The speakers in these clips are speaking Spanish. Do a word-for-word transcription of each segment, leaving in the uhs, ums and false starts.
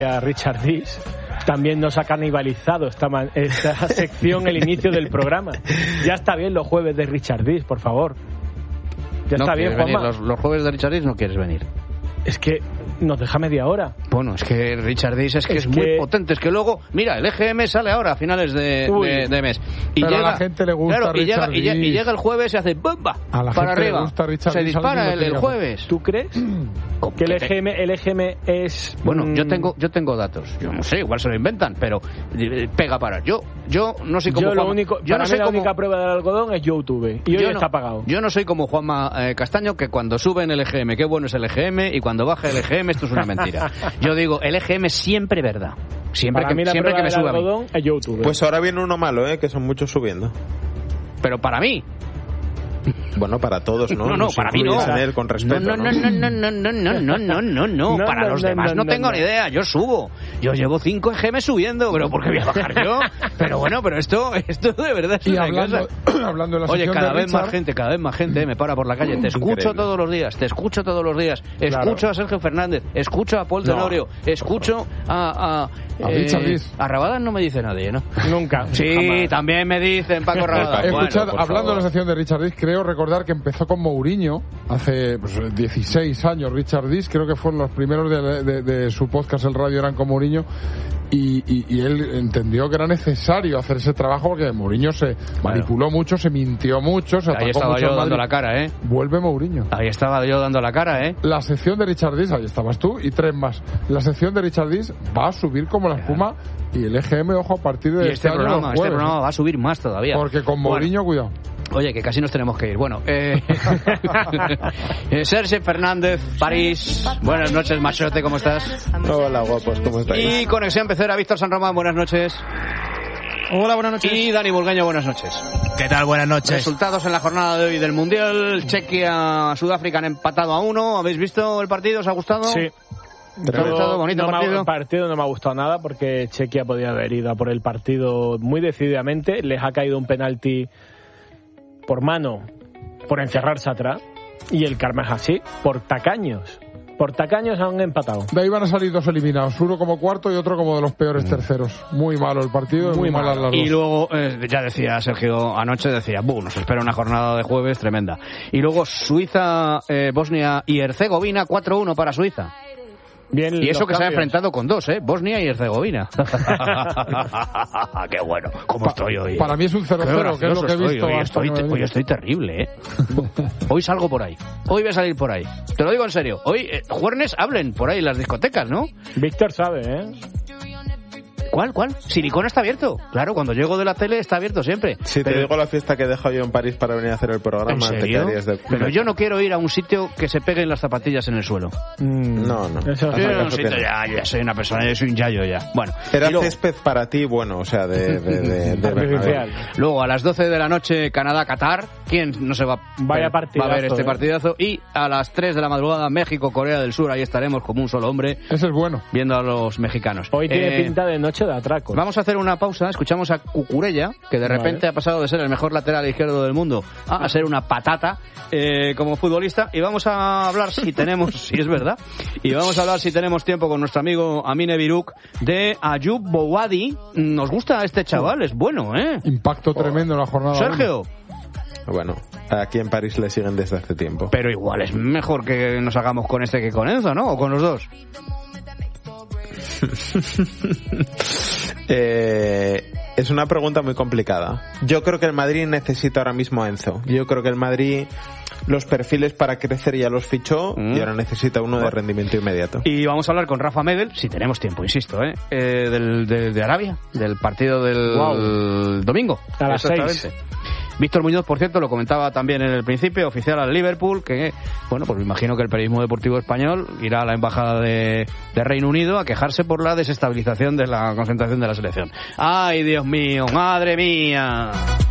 a Richard Dish. También nos ha canibalizado esta, man- esta sección el inicio del programa. Ya está bien los jueves de Richard Dish, por favor. Ya no está bien, venir. Juanma. Los, los jueves de Richard Dish no quieres venir. Es que nos deja media hora. Bueno, es que Richard Dish es que es, Es muy que- potente. Es que luego, mira, el E G M sale ahora a finales de, Uy. de, de mes. Y Pero llega, a la gente le gusta claro, y llega, Richard y, llega, y Dish. llega el jueves y hace ¡bomba! A la para gente le arriba. gusta Richard Se Dish, dispara alguien el, lo el tenía. jueves. ¿Tú crees ¿Cómo que el te- E G M, el E G M es... Bueno, mm, yo tengo yo tengo datos. Yo no sé, igual se lo inventan, pero eh, pega para. Yo yo no soy como Yo lo Juanma. único, yo para no mí soy la como única prueba del algodón es YouTube. Y hoy yo no, está apagado. Yo no soy como Juanma eh, Castaño, que cuando sube en el E G M, qué bueno es el E G M, y cuando baja el E G M, esto es una mentira. Yo digo, el E G M siempre verdad. Siempre Para que, mí la siempre prueba que me del sube a mí. algodón es YouTube. Pues ahora viene uno malo, ¿eh? Que son muchos subiendo. Pero para mí. Bueno, para todos, ¿no? No, no, Nos para mí no. incluyes en él con respeto, no, no, no, no, no, no, no, no, no, no, no, no. No, Para no, los no, demás no, no tengo no. ni idea. Yo subo. Yo llevo cinco E G M subiendo, pero ¿por qué voy a bajar yo? Pero bueno, pero esto, esto de verdad es Y una hablando, cosa. hablando de la Oye, sección cada de vez Richard, más gente, cada vez más gente me para por la calle. Te escucho Increíble. todos los días, te escucho todos los días. Escucho Claro. a Sergio Fernández, escucho a Paul No. Tenorio, escucho a... A, A Richard Dish. a Rabadas no me dice nadie, ¿no? Nunca. Sí, jamás. también me dicen Paco Rabadas. Bueno, Escuchad, por hablando favor. de la sección de Richard Dish, creo recordar que empezó con Mourinho hace pues, dieciséis años. Richard Dish, creo que fueron los primeros de, de- de su podcast, el radio, eran con Mourinho. Y, y- y él entendió que era necesario hacer ese trabajo porque Mourinho se manipuló mucho, se mintió mucho, se Ahí atacó estaba mucho yo al dando Madrid. la cara, ¿eh? Vuelve Mourinho. Ahí estaba yo dando la cara, ¿eh? La sección de Richard Dish, ahí estabas tú y tres más. La sección de Richard Dish va a subir como la espuma y el E G M, ojo, a partir de Y este año programa, los este jueves, programa ¿eh? va a subir más todavía. Porque con Bueno, Mourinho, cuidado. oye, que casi nos tenemos que ir. Bueno, eh... eh, Sergio Fernández, París. Buenas noches, machote, ¿cómo estás? Hola, guapos, ¿cómo estáis? Y Conexión Pecera, Víctor San Román, buenas noches. Hola, buenas noches. Y Dani Bulgaño, buenas noches. ¿Qué tal? Buenas noches. Resultados en la jornada de hoy del Mundial. Chequia, Sudáfrica han empatado a uno. ¿Habéis visto el partido? ¿Os ha gustado? Sí. ¿Te ha gustado? Bonito no me ha- partido. el partido no me ha gustado nada porque Chequia podía haber ido a por el partido muy decididamente. Les ha caído un penalti por mano, por encerrarse atrás. Y el karma es así, por tacaños. Por tacaños han empatado. De ahí van a salir dos eliminados, uno como cuarto y otro como de los peores terceros. Muy malo el partido, muy, Muy malas malo. las Y dos. luego, eh, ya decía Sergio anoche, decía, buh, nos espera una jornada de jueves tremenda. Y luego Suiza, eh, Bosnia y Herzegovina, cuatro uno para Suiza. Bien, Y eso los que se ha cambios. enfrentado con dos, ¿eh? Bosnia y Herzegovina. Qué bueno, ¿cómo estoy hoy? Para mí es un cero Qué cero, que es lo gracioso que he estoy, visto. Hoy hasta estoy, que me hoy venía. estoy terrible, ¿eh? Hoy salgo por ahí. Hoy voy a salir por ahí. Te lo digo en serio. Hoy, eh, jueves hablen por ahí en las discotecas, ¿no? Víctor sabe, ¿eh? ¿Cuál, cuál? Silicona está abierto. Claro, cuando llego de la tele está abierto siempre. Si te Pero- digo la fiesta que he dejado yo en París para venir a hacer el programa, ¿En te serio? quedarías de... Pero yo no quiero ir a un sitio que se peguen las zapatillas en el suelo. Mm, No, no. Eso Hazme Yo sí. en un caso que sitio no. ya, ya soy una persona, yo soy un yayo ya. Bueno, Era y luego, césped para ti, bueno, o sea, de... de, de, de Artificial. luego a las doce de la noche Canadá-Qatar. ¿Quién no se va, Vaya va a ver partidazo, este eh. partidazo? Y a las tres de la madrugada México-Corea del Sur. Ahí estaremos como un solo hombre Ese es bueno. viendo a los mexicanos. Hoy tiene Eh, pinta de noche de atracos. Vamos a hacer una pausa, escuchamos a Cucurella, que de repente Vale. ha pasado de ser el mejor lateral izquierdo del mundo a, a ser una patata eh, como futbolista, y vamos a hablar, si tenemos, si es verdad, y vamos a hablar, si tenemos tiempo, con nuestro amigo Amine Biruk, de Ayub Bouadi. Nos gusta este chaval, es bueno, ¿eh? Impacto tremendo en la jornada. Sergio, Bueno, aquí en París le siguen desde hace tiempo. pero igual es mejor que nos hagamos con este que con Enzo, ¿no? O con los dos. Eh, es una pregunta muy complicada. Yo creo que el Madrid necesita ahora mismo a Enzo. Yo creo que el Madrid los perfiles para crecer ya los fichó Mm. y ahora necesita uno de rendimiento inmediato. Y vamos a hablar con Rafa Medel, si tenemos tiempo, insisto, ¿eh? eh del, de, de Arabia, del partido del Wow. domingo. A las Exactamente. seis. Víctor Muñoz, por cierto, lo comentaba también en el principio, oficial al Liverpool, que, bueno, pues me imagino que el periodismo deportivo español irá a la embajada de, de Reino Unido a quejarse por la desestabilización de la concentración de la selección. ¡Ay, Dios mío! ¡Madre mía!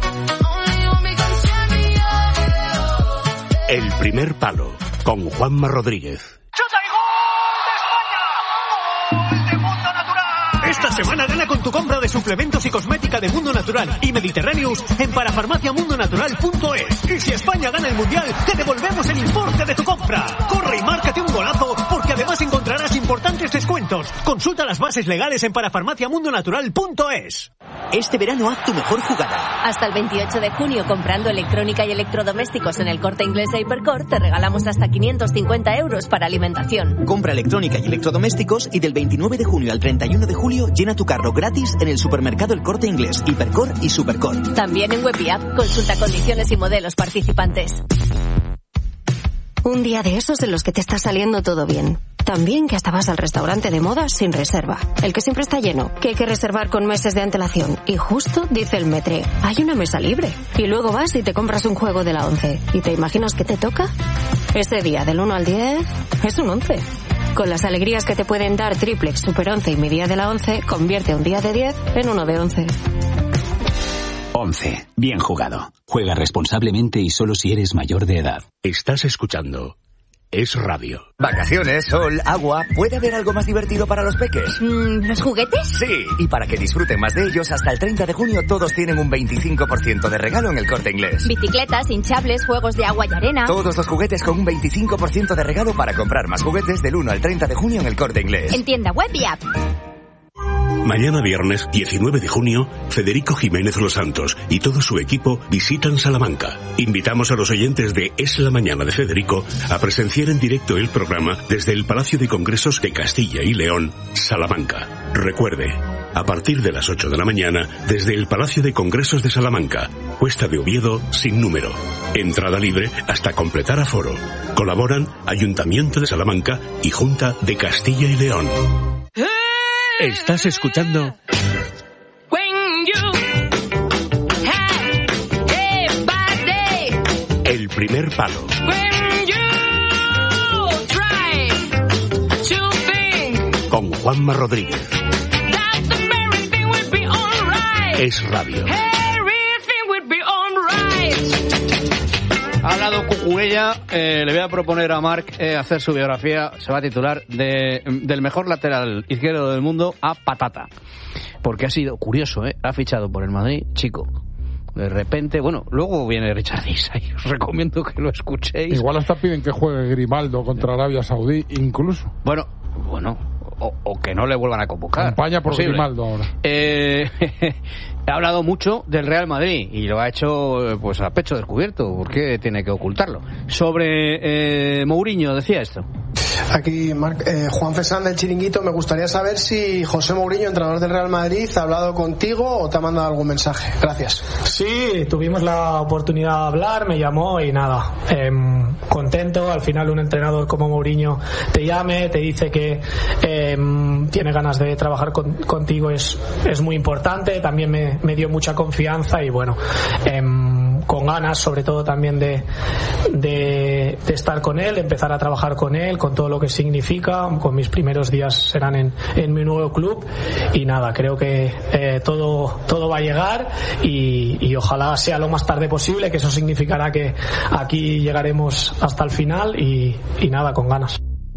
El primer palo, con Juanma Rodríguez. ¡Chuta y gol de España! ¡Gol de mundo natural! Esta semana gana con tu compra de suplementos y cosmética de Mundo Natural y Mediterráneos en parafarmacia mundo natural punto es. Y si España gana el Mundial, te devolvemos el importe de tu compra. Corre y márcate un golazo, porque además encontrarás importantes descuentos. Consulta las bases legales en parafarmacia mundo natural punto es. Este verano haz tu mejor jugada. Hasta el veintiocho de junio, comprando electrónica y electrodomésticos en el Corte Inglés de Hipercor, te regalamos hasta quinientos cincuenta euros para alimentación. Compra electrónica y electrodomésticos y del veintinueve de junio al treinta y uno de julio llena tu carro gratis en el supermercado El Corte Inglés, Hipercor y Supercor. También en web y app. Consulta condiciones y modelos participantes. Un día de esos en los que te está saliendo todo bien. También que hasta vas al restaurante de moda sin reserva. El que siempre está lleno, que hay que reservar con meses de antelación. Y justo dice el metre, hay una mesa libre. Y luego vas y te compras un juego de la once. ¿Y te imaginas qué te toca? Ese día del uno al diez es un once. Con las alegrías que te pueden dar Triplex, Super once y mi día de la once, convierte un día de diez en uno de once. once. Bien jugado. Juega responsablemente y solo si eres mayor de edad. Estás escuchando Es Radio. Vacaciones, sol, agua. ¿Puede haber algo más divertido para los peques? Mm, ¿Los juguetes? Sí, y para que disfruten más de ellos, hasta el treinta de junio todos tienen un veinticinco por ciento de regalo en el Corte Inglés. Bicicletas, hinchables, juegos de agua y arena. Todos los juguetes con un veinticinco por ciento de regalo para comprar más juguetes del uno al treinta de junio en el Corte Inglés. En tienda web y app. Mañana viernes diecinueve de junio, Federico Jiménez Los Santos y todo su equipo visitan Salamanca. Invitamos a los oyentes de Es la Mañana de Federico a presenciar en directo el programa desde el Palacio de Congresos de Castilla y León, Salamanca. Recuerde, a partir de las ocho de la mañana, desde el Palacio de Congresos de Salamanca, Cuesta de Oviedo, sin número. Entrada libre hasta completar aforo. Colaboran Ayuntamiento de Salamanca y Junta de Castilla y León. Estás escuchando El Primer Palo con Juanma Rodríguez. Es Radio. Ha hablado Cucurella, eh, le voy a proponer a Marc eh, hacer su biografía, se va a titular de, del mejor lateral izquierdo del mundo a patata. Porque ha sido curioso, ¿eh? Ha fichado por el Madrid, chico. De repente, bueno, luego viene Richard Diz, ahí os recomiendo que lo escuchéis. Igual hasta piden que juegue Grimaldo contra Arabia Saudí, incluso. Bueno, bueno, o, o que no le vuelvan a convocar. Campaña por Posible. Grimaldo ahora. Eh... Ha hablado mucho del Real Madrid y lo ha hecho pues a pecho descubierto, porque tiene que ocultarlo. Sobre eh, Mourinho decía esto. Aquí, Marc, eh, Juan Fesán del Chiringuito, me gustaría saber si José Mourinho, entrenador del Real Madrid, ha hablado contigo o te ha mandado algún mensaje. Gracias. Sí, tuvimos la oportunidad de hablar, me llamó y nada, eh, contento. Al final un entrenador como Mourinho te llame, te dice que eh, tiene ganas de trabajar con, contigo, es, es muy importante. También me, me dio mucha confianza y bueno, eh, con ganas sobre todo también de, de, de estar con él, de empezar a trabajar con él, con todo lo que significa. Con mis primeros días serán en, en mi nuevo club y nada, creo que eh, todo, todo va a llegar y, y ojalá sea lo más tarde posible, que eso significará que aquí llegaremos hasta el final y, y nada, con ganas.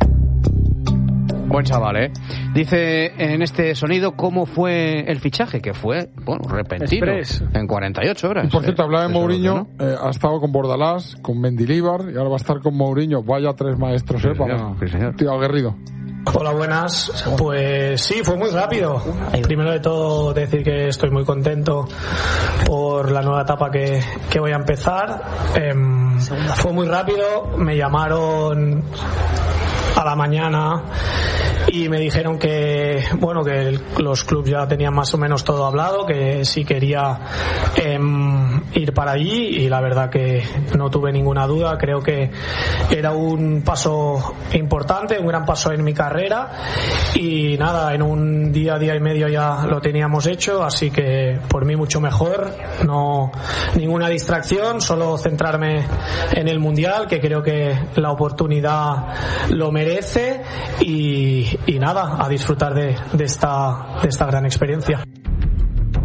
Buen chaval, ¿eh? Dice en este sonido cómo fue el fichaje, que fue, bueno, repentino. Express. En cuarenta y ocho horas. Y por cierto, eh, hablaba de Mourinho, ¿no? eh, ha estado con Bordalás, con Mendilibar y ahora va a estar con Mourinho. Vaya tres maestros, sí, ¿eh? Para sí, tío aguerrido. Hola, buenas. Pues sí, fue muy rápido. Primero de todo, decir que estoy muy contento por la nueva etapa que, que voy a empezar. Eh, fue muy rápido, me llamaron a la mañana y me dijeron que bueno que el, los clubes ya tenían más o menos todo hablado, que sí quería eh, ir para allí y la verdad que no tuve ninguna duda. Creo que era un paso importante, un gran paso en mi carrera y nada, en un día, día y medio ya lo teníamos hecho, así que por mí mucho mejor, no ninguna distracción, solo centrarme en el Mundial, que creo que la oportunidad lo merece y, y nada, a disfrutar de, de, esta, de esta gran experiencia.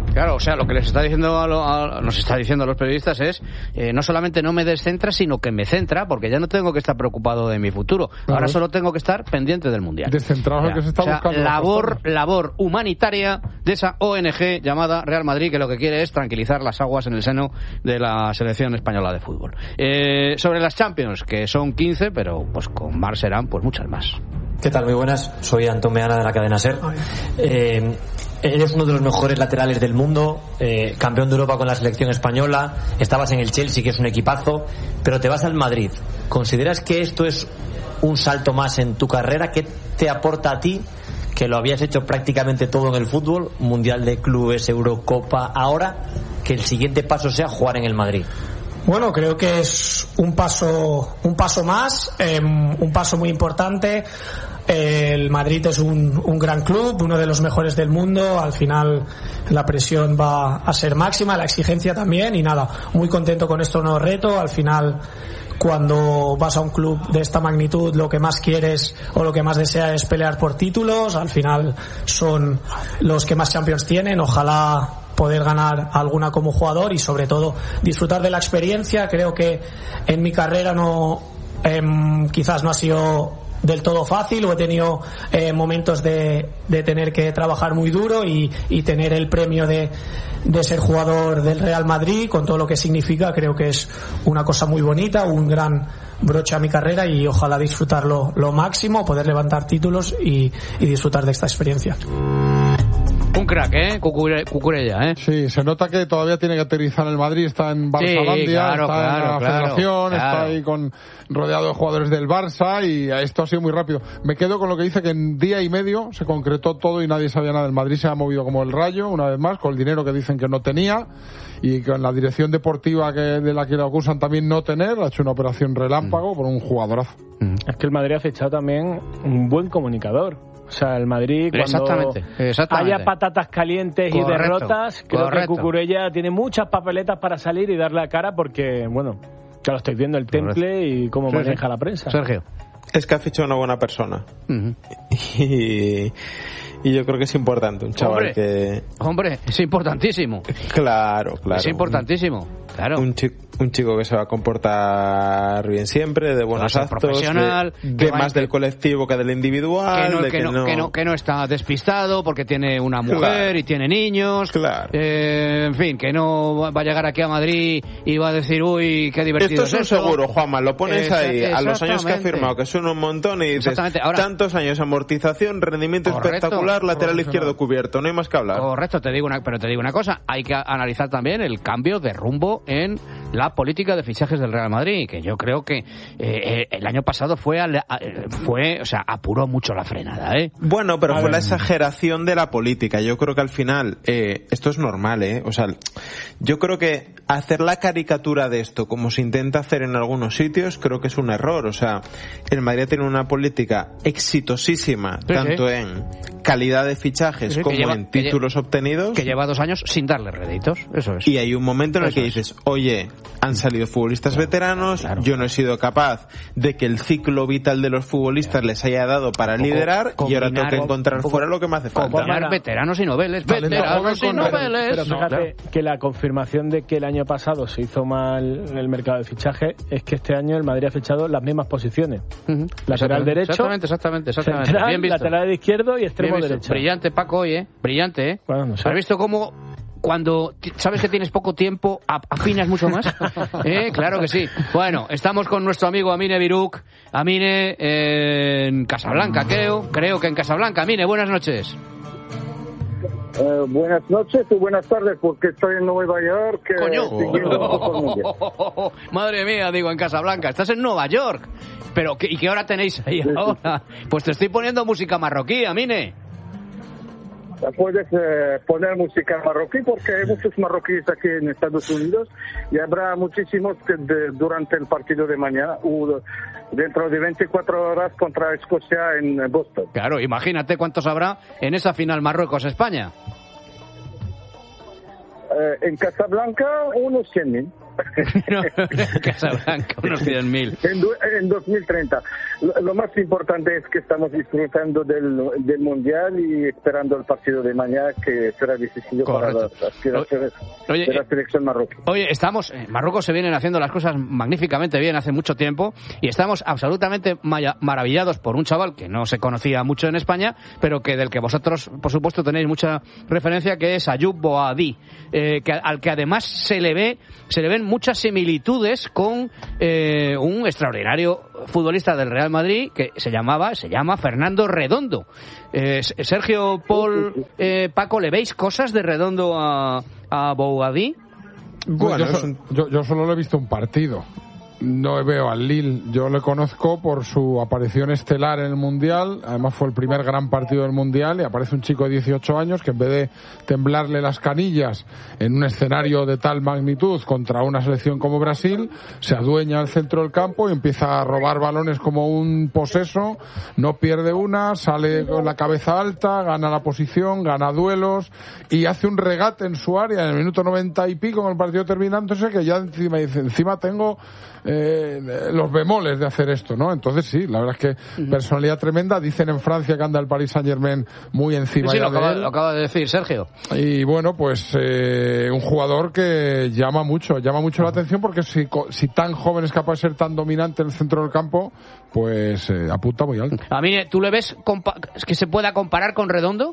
Claro, o sea, lo que les está diciendo a lo, a, nos está diciendo a los periodistas es eh, no solamente no me descentra, sino que me centra, porque ya no tengo que estar preocupado de mi futuro. Claro. Ahora solo tengo que estar pendiente del Mundial. Descentrado es el que se está o sea, buscando. Labor, labor humanitaria de esa O N G llamada Real Madrid, que lo que quiere es tranquilizar las aguas en el seno de la selección española de fútbol. Eh, sobre las Champions, que son quince, pero pues con Mar serán pues muchas más. ¿Qué tal? Muy buenas. Soy Antón Meana de la cadena SER. Eh, eres uno de los mejores laterales del mundo, eh, campeón de Europa con la selección española, estabas en el Chelsea, que es un equipazo, pero te vas al Madrid. ¿Consideras que esto es un salto más en tu carrera? ¿Qué te aporta a ti, que lo habías hecho prácticamente todo en el fútbol, Mundial de Clubes, Eurocopa, ahora que el siguiente paso sea jugar en el Madrid? Bueno, creo que es un paso un paso más, eh, un paso muy importante. El Madrid es un, un gran club, uno de los mejores del mundo. Al final la presión va a ser máxima, la exigencia también, y nada, muy contento con este nuevo reto. Al final, cuando vas a un club de esta magnitud, lo que más quieres o lo que más deseas es pelear por títulos. Al final son los que más Champions tienen. Ojalá poder ganar alguna como jugador y sobre todo disfrutar de la experiencia. Creo que en mi carrera no eh, quizás no ha sido del todo fácil, o he tenido eh, momentos de, de tener que trabajar muy duro y, y tener el premio de, de ser jugador del Real Madrid, con todo lo que significa. Creo que es una cosa muy bonita, un gran broche a mi carrera, y ojalá disfrutarlo lo máximo, poder levantar títulos y, y disfrutar de esta experiencia. Un crack, ¿eh? Cucure, Cucurella, ¿eh? Sí, se nota que todavía tiene que aterrizar en el Madrid, está en Barçalandia, sí, claro, está claro, en la claro, Federación, claro. está ahí con rodeado de jugadores del Barça, y esto ha sido muy rápido. Me quedo con lo que dice, que en día y medio se concretó todo y nadie sabía nada. El Madrid se ha movido como el rayo, una vez más, con el dinero que dicen que no tenía, y con la dirección deportiva que de la que le acusan también no tener. Ha hecho una operación relámpago mm. por un jugadorazo. Mm. Es que el Madrid ha fichado también un buen comunicador. O sea, el Madrid, cuando exactamente, exactamente. haya patatas calientes correcto, y derrotas, creo correcto. que Cucurella tiene muchas papeletas para salir y dar la cara, porque, bueno, ya lo estoy viendo, el temple correcto. y cómo sí, maneja sí. la prensa. Sergio. Es que ha fichado una buena persona. Uh-huh. y, y yo creo que es importante, un chaval hombre, que... Hombre, es importantísimo. Claro, claro. Es importantísimo, claro. Un chico, un chico que se va a comportar bien siempre, de buenos actos, profesional, de, de más del colectivo que del individual, que no, de que, que, no, no... que no que no está despistado porque tiene una mujer claro. y tiene niños, claro. eh, en fin, que no va a llegar aquí a Madrid y va a decir, uy, qué divertido esto es un esto. seguro, Juanma, lo pones Esa, ahí a los años que ha firmado, que son un montón, y dices, ahora, tantos años, amortización, rendimiento correcto, espectacular, lateral izquierdo cubierto, no hay más que hablar. Correcto, te digo una, pero te digo una cosa, hay que analizar también el cambio de rumbo en la política de fichajes del Real Madrid, que yo creo que eh, el año pasado fue, a, fue, o sea, apuró mucho la frenada, ¿eh? Bueno, pero a fue ver. la exageración de la política. Yo creo que al final, eh, esto es normal, ¿eh? O sea, yo creo que hacer la caricatura de esto, como se intenta hacer en algunos sitios, creo que es un error. O sea, el Madrid tiene una política exitosísima, sí, tanto sí. en calidad de fichajes sí, sí, como lleva, en títulos que obtenidos. Que lleva dos años sin darle réditos, eso es. Y hay un momento en el eso que es. dices, oye, han salido futbolistas claro, veteranos, claro. yo no he sido capaz de que el ciclo vital de los futbolistas les haya dado para liderar, y ahora tengo que encontrar fuera lo que me hace falta. Combinar veteranos y noveles, veteranos y noveles. Pero fíjate no. que la confirmación de que el año pasado se hizo mal en el mercado de fichaje es que este año el Madrid ha fichado las mismas posiciones. Uh-huh. Lateral derecho, exactamente, exactamente, exactamente. Central, bien visto. Lateral izquierdo y extremo derecho. Brillante, Paco, hoy, ¿eh? Brillante, ¿eh? Bueno, no sé. ¿Has visto cómo cuando sabes que tienes poco tiempo afinas mucho más? ¿Eh? Claro que sí. Bueno, estamos con nuestro amigo Amine Biruk. Amine eh, en Casablanca, creo. Creo que en Casablanca. Amine, buenas noches. Uh, buenas noches o buenas tardes, porque estoy en Nueva York. Eh, ¡Coño! Oh, madre mía, digo, en Casablanca. Estás en Nueva York. Pero, ¿y qué hora tenéis ahí sí, ahora? Sí. Pues te estoy poniendo música marroquí, Amine. Puedes eh, poner música marroquí porque hay muchos marroquíes aquí en Estados Unidos y habrá muchísimos que de, durante el partido de mañana o dentro de veinticuatro horas contra Escocia en Boston. Claro, imagínate cuántos habrá en esa final Marruecos-España. Eh, en Casablanca unos cien mil. no, Casablanca, unos cien mil. En, en dos mil treinta. Lo, lo más importante es que estamos disfrutando del, del Mundial y esperando el partido de mañana, que será decisivo para las aspiraciones Oye, de la selección marroquí. Oye, estamos, en Marruecos se vienen haciendo las cosas magníficamente bien hace mucho tiempo y estamos absolutamente maravillados por un chaval que no se conocía mucho en España, pero que del que vosotros, por supuesto, tenéis mucha referencia, que es Ayoub Boadi, eh, que, al que además se le ve, se le ven muchas similitudes con eh, un extraordinario futbolista del Real Madrid que se llamaba, se llama Fernando Redondo. Eh, Sergio, Paul, eh, Paco, ¿le veis cosas de Redondo a, a Boadi? Bueno, yo, so, yo, yo solo le he visto un partido. No veo al Lille. Yo le conozco por su aparición estelar en el Mundial. Además fue el primer gran partido del Mundial y aparece un chico de dieciocho años que en vez de temblarle las canillas en un escenario de tal magnitud contra una selección como Brasil, se adueña al centro del campo y empieza a robar balones como un poseso. No pierde una, sale con la cabeza alta, gana la posición, gana duelos y hace un regate en su área en el minuto noventa y pico con el partido terminándose, que ya encima dice, encima tengo Eh, los bemoles de hacer esto, ¿no? Entonces sí, la verdad es que uh-huh. personalidad tremenda. Dicen en Francia que anda el Paris Saint-Germain muy encima. Sí, sí, ya lo, acaba, de él. lo acaba de decir Sergio. Y bueno, pues eh, un jugador que llama mucho, llama mucho uh-huh. la atención, porque si, si tan joven es capaz de ser tan dominante en el centro del campo, pues eh, apunta muy alto. A mí, ¿tú le ves compa- que se pueda comparar con Redondo?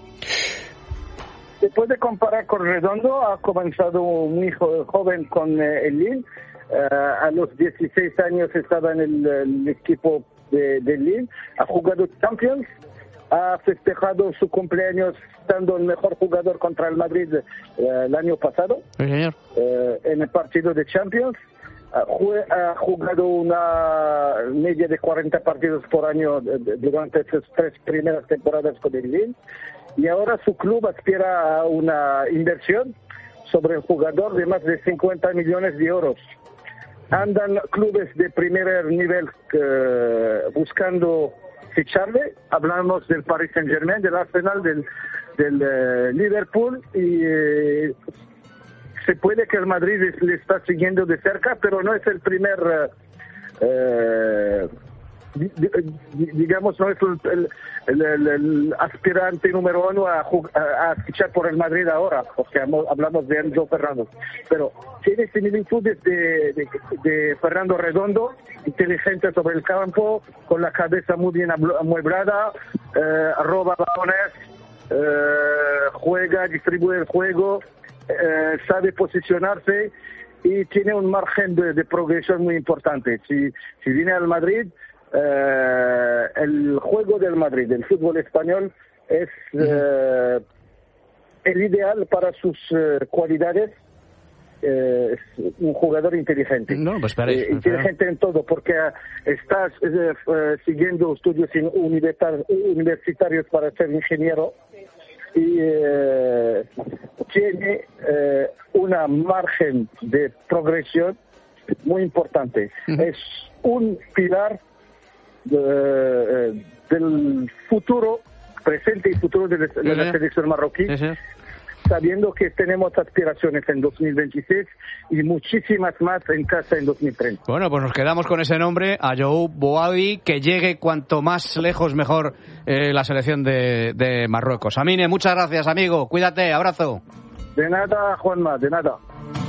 Se puede comparar con Redondo. Ha comenzado muy joven con eh, el Lille. Uh, a los dieciséis años estaba en el, el equipo de, de Lille, ha jugado Champions, ha festejado su cumpleaños estando el mejor jugador contra el Madrid uh, el año pasado, sí, señor. Uh, en el partido de Champions. Uh, jue, ha jugado una media de cuarenta partidos por año durante esas tres primeras temporadas con el Lille, y ahora su club aspira a una inversión sobre el jugador de más de cincuenta millones de euros. Andan clubes de primer nivel eh, buscando ficharle. Hablamos del Paris Saint-Germain, del Arsenal, del, del eh, Liverpool, y eh, se puede que el Madrid le está siguiendo de cerca, pero no es el primer, eh, digamos, no es el, el, el, el aspirante número uno a, a, a fichar por el Madrid ahora, porque hablamos de Enzo Ferrando, pero tiene similitudes de, de, de Fernando Redondo, inteligente sobre el campo, con la cabeza muy bien amueblada, eh, roba balones, eh, juega, distribuye el juego, eh, sabe posicionarse y tiene un margen de, de progresión muy importante. Si, si viene al Madrid, eh, el juego del Madrid, el fútbol español, es eh, el ideal para sus eh, cualidades. Eh, es un jugador inteligente. No, pues parece, eh, inteligente en todo, porque uh, estás eh, uh, siguiendo estudios universitar- universitarios para ser ingeniero y eh, tiene eh, una margen de progresión muy importante. Uh-huh. Es un pilar de, del futuro, presente y futuro de, de uh-huh. la selección marroquí. Uh-huh. Sabiendo que tenemos aspiraciones en dos mil veintiséis y muchísimas más en casa en dos mil treinta. Bueno, pues nos quedamos con ese nombre, Ayoub Boadi, que llegue cuanto más lejos mejor eh, la selección de, de Marruecos. Amine, muchas gracias, amigo. Cuídate, abrazo. De nada, Juanma, de nada.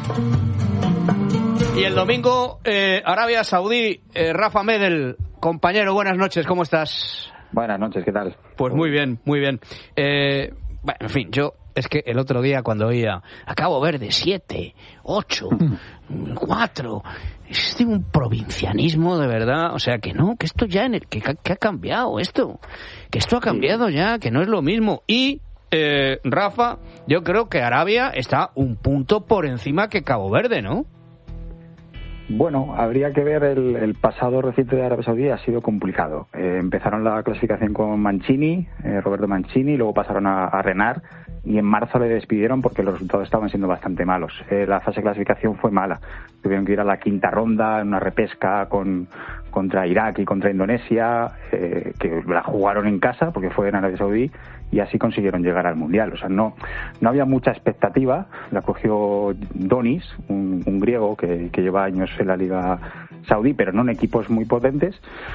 Y el domingo, eh, Arabia Saudí, eh, Rafa Medel, compañero, buenas noches, ¿cómo estás? Buenas noches, ¿qué tal? Pues muy bien, muy bien. Eh, bueno, en fin, yo... Es que el otro día cuando oía a Cabo Verde siete, ocho, cuatro, es de un provincianismo de verdad, o sea que no, que esto ya en el, que, que ha cambiado esto, que esto ha cambiado ya, que no es lo mismo. Y eh, Rafa, yo creo que Arabia está un punto por encima que Cabo Verde, ¿no? Bueno, habría que ver el, el pasado reciente de Arabia Saudí, ha sido complicado. Eh, empezaron la clasificación con Mancini, eh, Roberto Mancini, luego pasaron a, a Renard y en marzo le despidieron porque los resultados estaban siendo bastante malos. Eh, la fase de clasificación fue mala. Tuvieron que ir a la quinta ronda en una repesca con, contra Irak y contra Indonesia, eh, que la jugaron en casa porque fue en Arabia Saudí, y así consiguieron llegar al Mundial. O sea, no no había mucha expectativa. La cogió Donis, un, un griego que, que lleva años en la Liga Saudí, pero no en equipos muy potentes.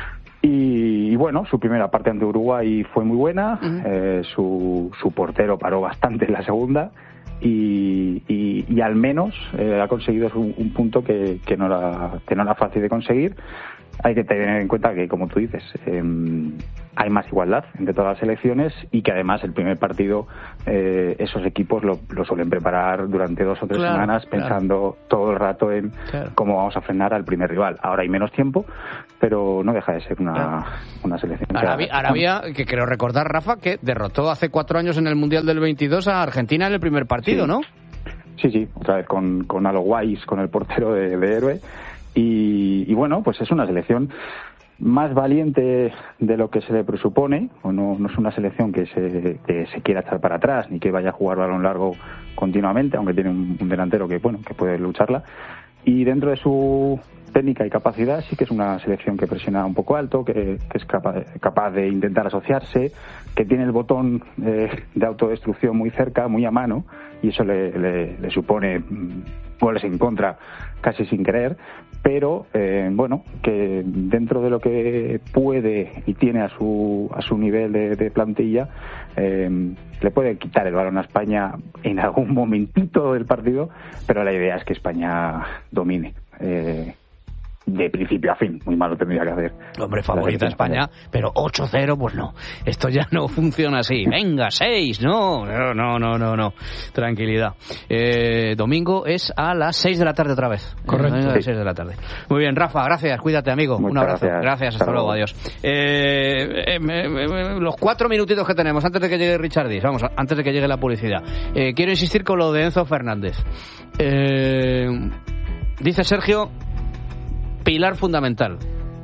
Y, y bueno, su primera parte ante Uruguay fue muy buena. Uh-huh. eh, su, su portero paró bastante en la segunda. Y, y, y al menos eh, ha conseguido un, un punto que, que, no era, que no era fácil de conseguir. Hay que tener en cuenta que, como tú dices, eh, hay más igualdad entre todas las selecciones, y que además el primer partido eh, esos equipos lo, lo suelen preparar durante dos o tres claro, semanas pensando claro. todo el rato en claro. cómo vamos a frenar al primer rival. Ahora hay menos tiempo, pero no deja de ser una, claro. una selección. Arabia, que... Arabia, que creo recordar, Rafa, que derrotó hace cuatro años en el Mundial del veintidós a Argentina en el primer partido, sí. ¿no? Sí, sí, otra vez con, con Alo Guais, con el portero de, de héroe. Y, y bueno, pues es una selección más valiente de lo que se le presupone. O no, no es una selección que se, que se quiera echar para atrás ni que vaya a jugar balón largo continuamente, aunque tiene un, un delantero que bueno que puede lucharla. Y dentro de su técnica y capacidad sí que es una selección que presiona un poco alto, que, que es capaz, capaz de intentar asociarse, que tiene el botón eh, de autodestrucción muy cerca, muy a mano, y eso le, le, le supone goles en contra casi sin querer, pero eh, bueno, que dentro de lo que puede y tiene a su a su nivel de, de plantilla, eh, le puede quitar el balón a España en algún momentito del partido, pero la idea es que España domine eh, de principio a fin. Muy malo tendría que hacer. Hombre, favorita España, pero ocho cero, pues no. Esto ya no funciona así. Venga, seis, no, no, no, no, no, no. Tranquilidad. Eh, domingo es a las seis de la tarde otra vez. Correcto. A las seis de la tarde. Muy bien, Rafa, gracias, cuídate, amigo. Muchas un abrazo. Gracias, gracias hasta, hasta luego, adiós. Eh, eh, me, me, me, los cuatro minutitos que tenemos antes de que llegue Richard Diz, vamos, antes de que llegue la publicidad. Eh, quiero insistir con lo de Enzo Fernández. Eh, dice Sergio, pilar fundamental.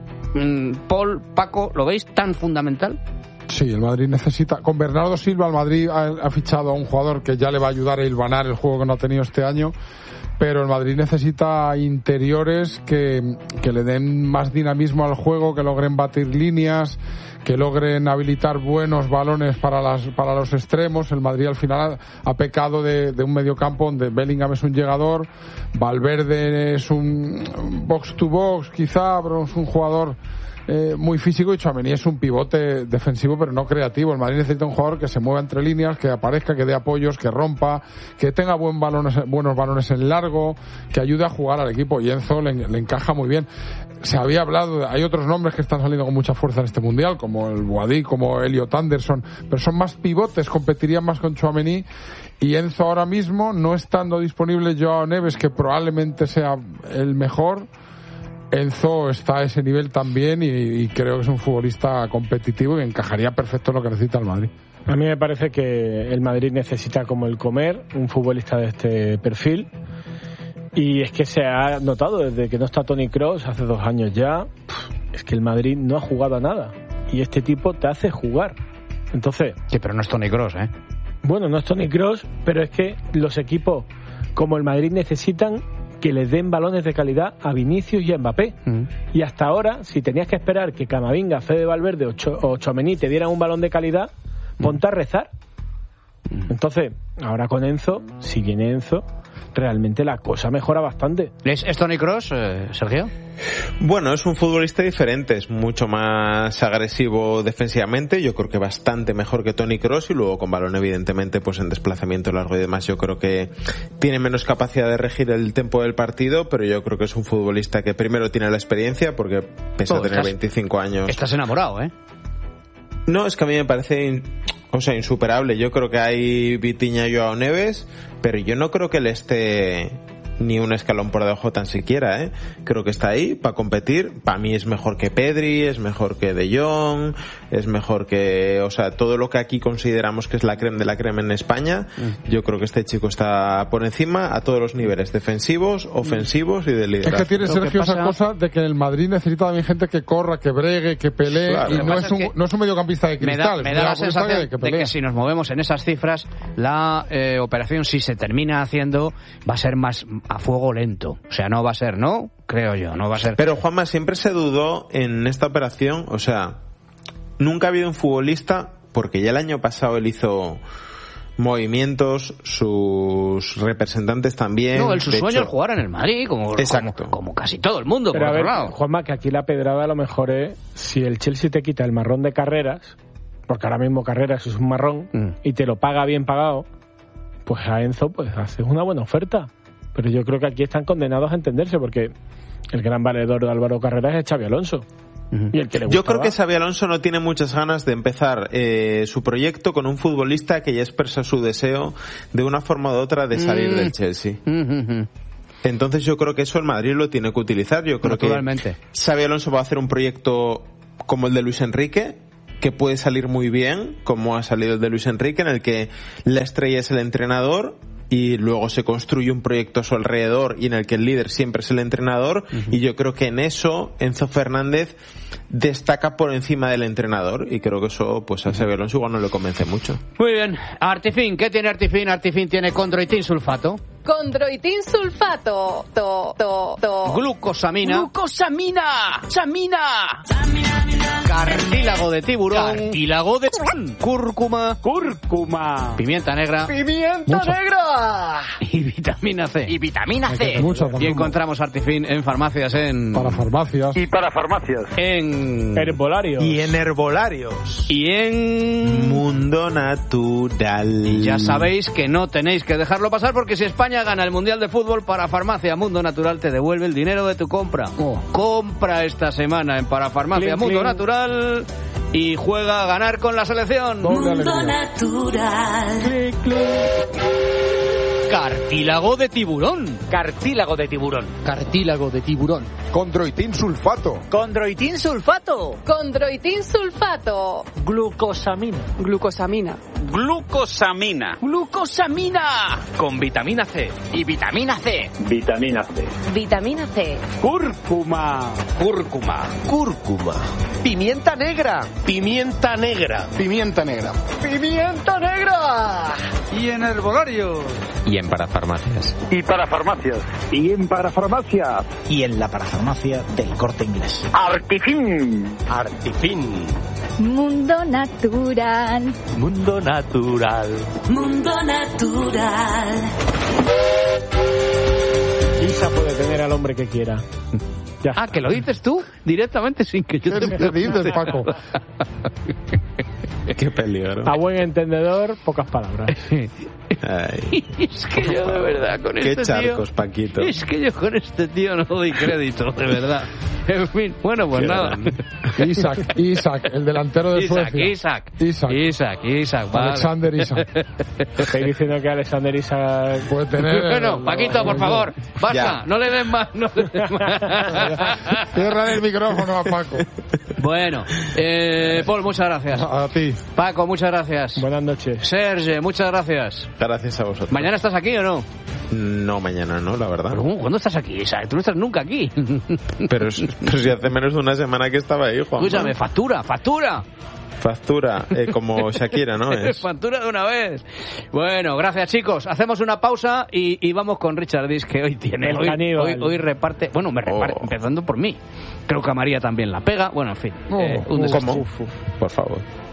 Paul, Paco, ¿lo veis tan fundamental? Sí, el Madrid necesita... Con Bernardo Silva, el Madrid ha, ha fichado a un jugador que ya le va a ayudar a hilvanar el juego que no ha tenido este año, pero el Madrid necesita interiores que, que le den más dinamismo al juego, que logren batir líneas, que logren habilitar buenos balones para las para los extremos. El Madrid al final ha, ha pecado de, de un mediocampo donde Bellingham es un llegador, Valverde es un box to box quizá, pero es un jugador eh, muy físico, y Tchouaméni es un pivote defensivo pero no creativo. El Madrid necesita un jugador que se mueva entre líneas, que aparezca, que dé apoyos, que rompa, que tenga buen balones, buenos balones en largo, que ayude a jugar al equipo, y Enzo le, le encaja muy bien. Se había hablado, hay otros nombres que están saliendo con mucha fuerza en este mundial, como el Boadí, como Elliot Anderson, pero son más pivotes, competirían más con Tchouaméni. Y Enzo ahora mismo, no estando disponible Joao Neves, que probablemente sea el mejor, Enzo está a ese nivel también, y, y creo que es un futbolista competitivo y encajaría perfecto en lo que necesita el Madrid. A mí me parece que el Madrid necesita, como el comer, un futbolista de este perfil. Y es que se ha notado desde que no está Toni Kroos, hace dos años ya, es que el Madrid no ha jugado a nada. Y este tipo te hace jugar. Entonces... Sí, pero no es Toni Kroos, ¿eh? Bueno, no es Toni Kroos, pero es que los equipos como el Madrid necesitan que les den balones de calidad a Vinicius y a Mbappé. Mm. Y hasta ahora, si tenías que esperar que Camavinga, Fede Valverde o, Cho- o Tchouaméni te dieran un balón de calidad, mm. ponte a rezar. Mm. Entonces, ahora con Enzo, si viene Enzo, realmente la cosa mejora bastante. ¿Es, es Toni Kroos, eh, Sergio? Bueno, es un futbolista diferente, es mucho más agresivo defensivamente, yo creo que bastante mejor que Toni Kroos, y luego con balón evidentemente pues en desplazamiento largo y demás yo creo que tiene menos capacidad de regir el tempo del partido, pero yo creo que es un futbolista que primero tiene la experiencia, porque pese oh, a tener estás, veinticinco años... Estás enamorado, ¿eh? No, es que a mí me parece... In... O sea, insuperable. Yo creo que hay Vitinha y Joao Neves, pero yo no creo que él esté ni un escalón por debajo tan siquiera, ¿eh? Creo que está ahí para competir. Para mí es mejor que Pedri, es mejor que De Jong, es mejor que... O sea, todo lo que aquí consideramos que es la creme de la creme en España, mm. yo creo que este chico está por encima a todos los niveles, defensivos, ofensivos y de liderazgo. Es que tiene, Sergio, esa cosa de que el Madrid necesita también gente que corra, que bregue, que pelee, claro. Y no es, un, no es un mediocampista de cristal. Me da, me da la sensación que, que de que si nos movemos en esas cifras, la eh, operación, si se termina haciendo, va a ser más a fuego lento. O sea, no va a ser, ¿no? creo yo, no va a ser. Pero Juanma, siempre se dudó en esta operación, o sea, nunca ha habido un futbolista, porque ya el año pasado él hizo movimientos, sus representantes también. No, el su sueño hecho, es jugar en el Madrid, como, como, como casi todo el mundo. Pero por a ver, otro lado. Juanma, que aquí la pedrada a lo mejor es si el Chelsea te quita el marrón de Carreras, porque ahora mismo Carreras es un marrón, mm. y te lo paga bien pagado, pues a Enzo pues haces una buena oferta. Pero yo creo que aquí están condenados a entenderse, porque el gran valedor de Álvaro Carreras es Xabi Alonso. Y el que le Yo creo va. que Xabi Alonso no tiene muchas ganas de empezar eh, su proyecto con un futbolista que ya expresa su deseo de una forma u otra de salir mm. del Chelsea. Mm-hmm. Entonces yo creo que eso el Madrid lo tiene que utilizar. Yo creo Naturalmente. que Xabi Alonso va a hacer un proyecto como el de Luis Enrique, que puede salir muy bien, como ha salido el de Luis Enrique, en el que la estrella es el entrenador y luego se construye un proyecto a su alrededor y en el que el líder siempre es el entrenador. Uh-huh. Y yo creo que en eso Enzo Fernández destaca por encima del entrenador, y creo que eso pues a Xabi Alonso igual no le convence mucho. Muy bien. Artifin, ¿qué tiene Artifin? Artifin tiene condroitin sulfato. Condroitin sulfato. To, to, to. Glucosamina. Glucosamina. Samina. Cartílago de tiburón. Cartílago de cúrcuma. Cúrcuma. Pimienta negra. Pimienta Mucho. negra. Y vitamina C. Y vitamina C. Mucho, y encontramos Artifin en farmacias, en... Para farmacias. Y para farmacias. En... herbolarios. Y en herbolarios. Y en... Mundo Natural. Y ya sabéis que no tenéis que dejarlo pasar, porque si España gana el Mundial de Fútbol, para Farmacia Mundo Natural te devuelve el dinero de tu compra. Oh. Compra esta semana en Parafarmacia clean, Mundo clean. Natural y juega a ganar con la selección. Mundo Natural. Clean, clean. Cartílago de tiburón. Cartílago de tiburón. Cartílago de tiburón. Condroitin sulfato. Condroitin sulfato. Condroitin sulfato. Glucosamina. Glucosamina. Glucosamina. Glucosamina. Con vitamina C. Y vitamina C. Vitamina C. Vitamina C. Cúrcuma. Cúrcuma. Cúrcuma. Pimienta negra. Pimienta negra. Pimienta negra. Pimienta negra. Y en herbolarios. Y en parafarmacias. Y para farmacias. Y en parafarmacias. Y en la parafarmacia del Corte Inglés. Artifin. Artifin. Mundo Natural. Mundo Natural. Mundo Natural. Isa puede tener al hombre que quiera. Ya. Ah, que lo dices tú directamente sin que yo te ¿Qué dices, Paco? Qué peligro. A buen entendedor, pocas palabras. Ay. Es que yo de verdad con Qué este charcos, tío, Paquito. Es que yo con este tío no doy crédito, de verdad. En fin, bueno, pues Qué nada. Isaac, Isaac, el delantero de Isaac, Suecia. Isaac, Isaac, Isaac, Isaac, vale. Alexander Isaac. Estoy diciendo que Alexander Isaac puede tener. Bueno, el, Paquito, por favor, basta, ya. no le den más, no le den más. Cierra el micrófono a Paco. Bueno, eh, Paul, muchas gracias. A, a ti. Paco, muchas gracias. Buenas noches. Serge, muchas gracias. Gracias a vosotros. ¿Mañana estás aquí o no? No, mañana no, la verdad. ¿Pero ¿cuándo estás aquí, Isaac? Tú no estás nunca aquí. Pero, pero si hace menos de una semana que estaba ahí, Juan. Escúchame, factura, factura. Factura, eh, como Shakira, ¿no? Es. Factura de una vez. Bueno, gracias, chicos. Hacemos una pausa y, y vamos con Richard Dis, que hoy tiene. El hoy, caníbal. hoy, hoy reparte. Bueno, me reparte, Oh. empezando por mí. Creo que a María también la pega. Bueno, en fin. Oh, eh, un oh, desastre. ¿Cómo? Por favor.